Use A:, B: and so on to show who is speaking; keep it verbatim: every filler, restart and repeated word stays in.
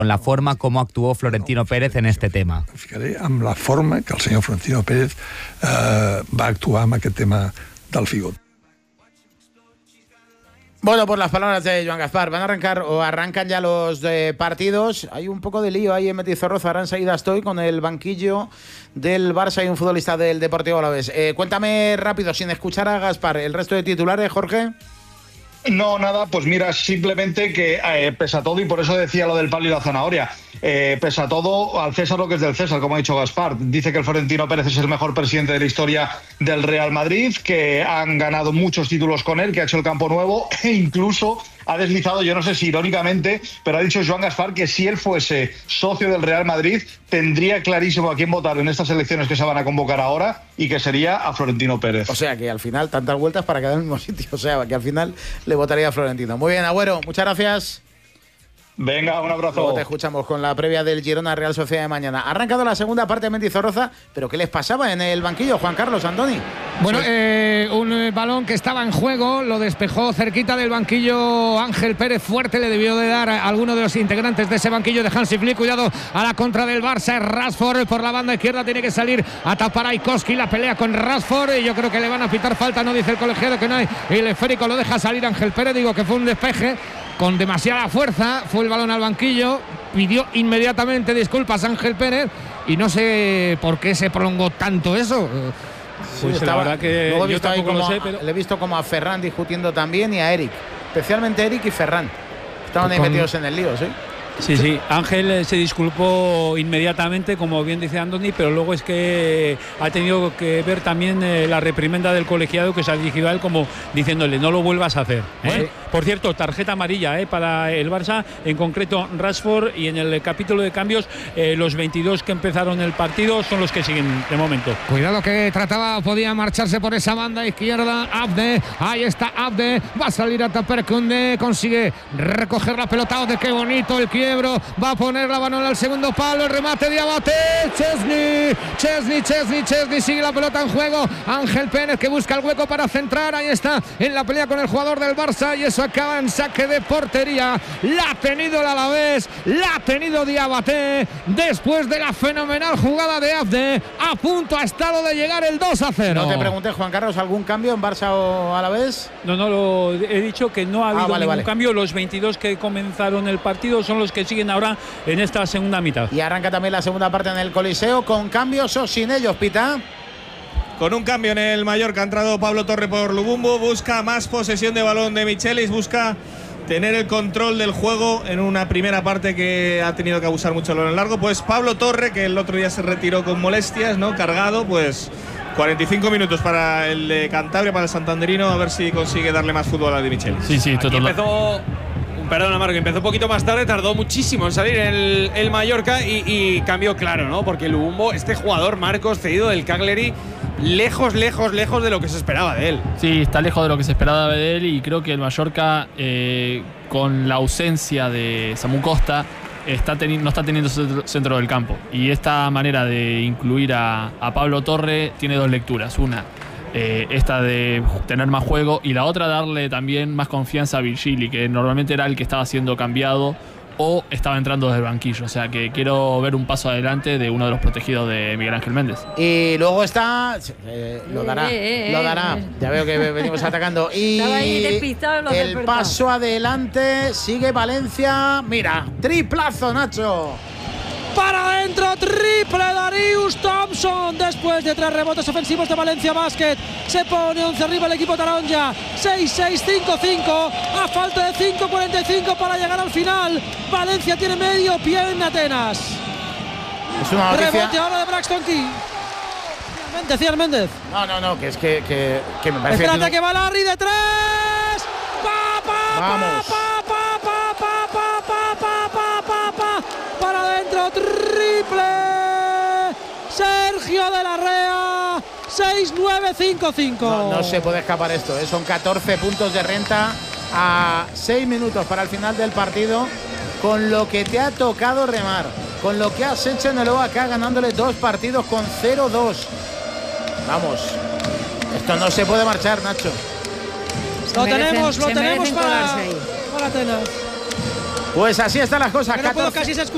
A: con la forma como actuó Florentino Pérez en este tema.
B: Em ficaré amb la forma que el senyor Florentino Pérez eh, va actuar amb aquest tema del Figot.
C: Bueno, por las palabras de Joan Gaspar, van a arrancar o arrancan ya los eh, partidos. Hay un poco de lío ahí en Mendizorroza. Ahora enseguida estoy con el banquillo del Barça y un futbolista del Deportivo Alavés. Eh, cuéntame rápido, sin escuchar a Gaspar, el resto de titulares, Jorge.
D: No, nada, pues mira, simplemente que eh, pese a todo, y por eso decía lo del palo y la zanahoria, eh, pese a todo, al César lo que es del César, como ha dicho Gaspar. Dice que el Florentino Pérez es el mejor presidente de la historia del Real Madrid, que han ganado muchos títulos con él, que ha hecho el campo nuevo e incluso ha deslizado, yo no sé si irónicamente, pero ha dicho Joan Gaspar que si él fuese socio del Real Madrid tendría clarísimo a quién votar en estas elecciones que se van a convocar ahora y que sería a Florentino Pérez.
C: O sea que al final tantas vueltas para quedar en el mismo sitio, o sea que al final le votaría a Florentino. Muy bien, Agüero, muchas gracias.
D: Venga, un abrazo.
C: Luego te escuchamos con la previa del Girona Real Sociedad de mañana. Ha arrancado la segunda parte de Mendizorroza, pero ¿qué les pasaba en el banquillo, Juan Carlos, Antoni?
E: Bueno, eh, un eh, balón que estaba en juego, lo despejó cerquita del banquillo Ángel Pérez, fuerte le debió de dar a alguno de los integrantes de ese banquillo de Hansi Flick. Cuidado a la contra del Barça, Rashford por la banda izquierda, tiene que salir a tapar a Ikoski, la pelea con Rashford y yo creo que le van a pitar falta, no dice el colegiado que no hay, el esférico lo deja salir Ángel Pérez, digo que fue un despeje con demasiada fuerza, fue el balón al banquillo, pidió inmediatamente disculpas a Ángel Pérez y no sé por qué se prolongó tanto eso.
F: Sí, pues estaba, la verdad que
C: luego he
F: yo
C: visto ahí
F: tampoco
C: como,
F: lo sé, pero...
C: le he visto como a Ferran discutiendo también y a Eric, especialmente Eric y Ferran. Estaban ahí
F: con...
C: metidos en el lío, ¿sí?
F: Sí, sí, Ángel se disculpó inmediatamente, como bien dice Andoni, pero luego es que ha tenido que ver también eh, la reprimenda del colegiado que se ha dirigido a él como diciéndole no lo vuelvas a hacer. ¿eh? Por cierto, tarjeta amarilla eh, para el Barça, en concreto Rashford, y en el capítulo de cambios eh, los veintidós que empezaron el partido son los que siguen de momento.
E: Cuidado que trataba, podía marcharse por esa banda izquierda, Abde, ahí está Abde, va a salir a tapar Koundé, consigue recoger la pelota, de qué bonito el quiebro, va a poner la mano al segundo palo, el remate de Abate, Chesney, Chesney, Chesney, Chesney, sigue la pelota en juego, Ángel Pérez que busca el hueco para centrar, ahí está en la pelea con el jugador del Barça y eso acaba en saque de portería, la ha tenido el Alavés, la ha tenido Diabaté, después de la fenomenal jugada de Abde, a punto ha estado de llegar el dos a cero.
C: No te pregunté, Juan Carlos, ¿algún cambio en Barça o Alavés?
F: No, no, lo he dicho que no ha habido
C: ah, vale,
F: ningún
C: vale.
F: cambio, los veintidós que comenzaron el partido son los que siguen ahora en esta segunda mitad.
C: Y arranca también la segunda parte en el Coliseo, con cambios o sin ellos, Pita.
G: Con un cambio en el Mallorca ha entrado Pablo Torre por Lubumbo, busca más posesión de balón de Michelis, busca tener el control del juego en una primera parte que ha tenido que abusar mucho lo largo. Pues Pablo Torre, que el otro día se retiró con molestias, ¿no? Cargado, pues cuarenta y cinco minutos para el de Cantabria, para el santanderino, a ver si consigue darle más fútbol a de Michelis.
H: Sí, sí,
I: total. Empezó, perdona Marco, empezó un poquito más tarde, tardó muchísimo en salir el, el Mallorca y, y cambió claro, ¿no? Porque el Lubumbo, este jugador Marcos, cedido del Cagliari, lejos, lejos, lejos de lo que se esperaba de él.
H: Sí, está lejos de lo que se esperaba de él y creo que el Mallorca, eh, con la ausencia de Samu Costa, está no está teniendo centro, centro del campo. Y esta manera de incluir a, a Pablo Torre tiene dos lecturas. Una, eh, esta de tener más juego, y la otra, darle también más confianza a Virgili, que normalmente era el que estaba siendo cambiado o estaba entrando desde el banquillo. O sea que quiero ver un paso adelante de uno de los protegidos de Miguel Ángel Méndez.
C: Y luego está, eh, lo dará,
J: eh, eh,
C: lo dará. Ya veo que venimos atacando. Y el paso adelante, sigue Valencia. Mira, triplazo, Nacho.
K: Para adentro, triple Darius Thompson. Después de tres rebotes ofensivos de Valencia Basket, se pone once arriba el equipo taronja. seis seis cinco cinco. A falta de cinco cuarenta y cinco para llegar al final. Valencia tiene medio pie en Atenas.
C: Es una noticia.
K: Rebote ahora de Braxton Key. Decía Méndez.
C: No, no, no, que es que, que, que me parece.
K: Espérate
C: que,
K: que va Larry de tres. Pa, pa,
C: Vamos.
K: Pa, pa, pa, pa, pa, pa, pa, pa, pa, pa. Para adentro, triple Sergio de la Rea, seis nueve cinco cinco.
C: No, no se puede escapar esto, ¿eh? Son catorce puntos de renta a seis minutos para el final del partido, con lo que te ha tocado remar, con lo que has hecho en el O A K, ganándole dos partidos con cero dos. Vamos, esto no se puede marchar, Nacho.
K: Lo tenemos, lo tenemos para, para Atenas.
C: Pues así están las cosas.
K: No puedo casi se escucha.